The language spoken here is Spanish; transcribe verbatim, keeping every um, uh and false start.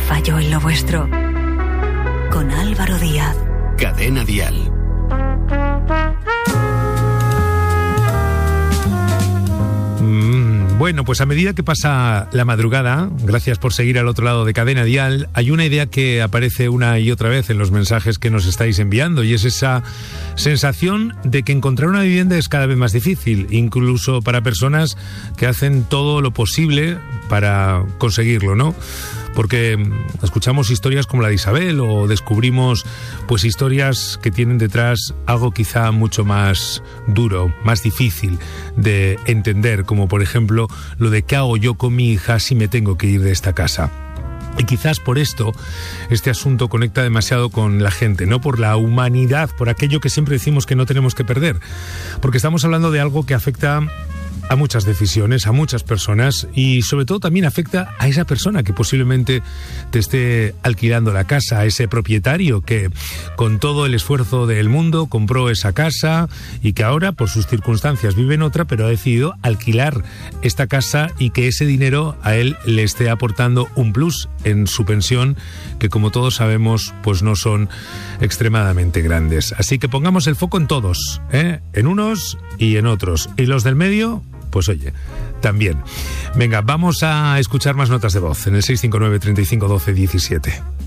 falló en lo vuestro. Con Álvaro Díaz. Cadena Dial. Mm, bueno, pues a medida que pasa la madrugada, gracias por seguir al otro lado de Cadena Dial, hay una idea que aparece una y otra vez en los mensajes que nos estáis enviando, y es esa sensación de que encontrar una vivienda es cada vez más difícil, incluso para personas que hacen todo lo posible para conseguirlo, ¿no? Porque escuchamos historias como la de Isabel o descubrimos pues historias que tienen detrás algo quizá mucho más duro, más difícil de entender, como por ejemplo lo de qué hago yo con mi hija si me tengo que ir de esta casa. Y quizás por esto este asunto conecta demasiado con la gente, no por la humanidad, por aquello que siempre decimos que no tenemos que perder, porque estamos hablando de algo que afecta a muchas decisiones, a muchas personas, y sobre todo también afecta a esa persona que posiblemente te esté alquilando la casa, a ese propietario que con todo el esfuerzo del mundo compró esa casa y que ahora por sus circunstancias vive en otra, pero ha decidido alquilar esta casa y que ese dinero a él le esté aportando un plus en su pensión, que como todos sabemos pues no son extremadamente grandes. Así que pongamos el foco en todos, ¿eh? En unos y en otros, y los del medio, pues oye, también. Venga, vamos a escuchar más notas de voz en el seis cinco nueve, treinta y cinco, doce, diecisiete.